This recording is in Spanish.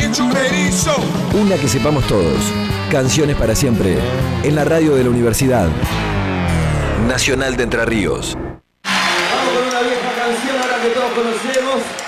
hecho erizo. Una que sepamos todos. Canciones para siempre. En la radio de la Universidad Nacional de Entre Ríos. Vamos con una vieja canción ahora que todos conocemos.